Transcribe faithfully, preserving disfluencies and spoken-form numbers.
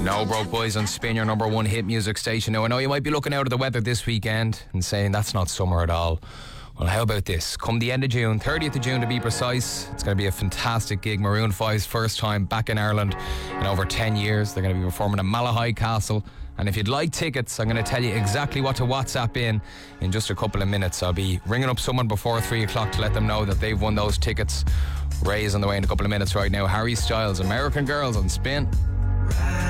No Broke Boys on Spin, your number one hit music station. Now, I know you might be looking out at the weather this weekend and saying that's not summer at all. Well, how about this? Come the end of June, thirtieth of June to be precise, it's going to be a fantastic gig. Maroon five's first time back in Ireland in over ten years. They're going to be performing at Malahide Castle. And if you'd like tickets, I'm going to tell you exactly what to WhatsApp in in just a couple of minutes. I'll be ringing up someone before three o'clock to let them know that they've won those tickets. Ray's on the way in a couple of minutes right now. Harry Styles, American Girls on Spin.